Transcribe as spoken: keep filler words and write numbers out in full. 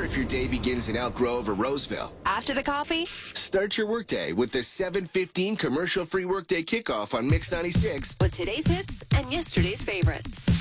if your day begins in Elk Grove or Roseville. After the coffee, Start your workday with the seven fifteen commercial-free workday kickoff on Mix ninety-six. with today's hits and yesterday's favorites.